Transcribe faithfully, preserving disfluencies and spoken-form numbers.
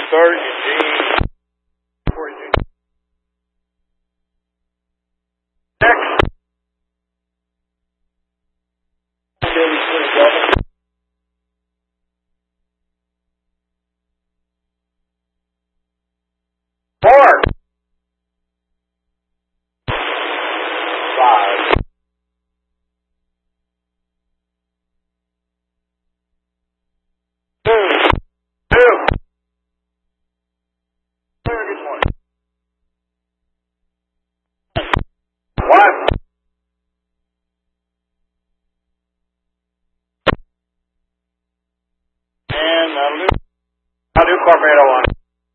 third, Eugene. For Eugene. Next. Four. Five. Two. Two. Very good morning. One. And I'll do, I'll do Corporato on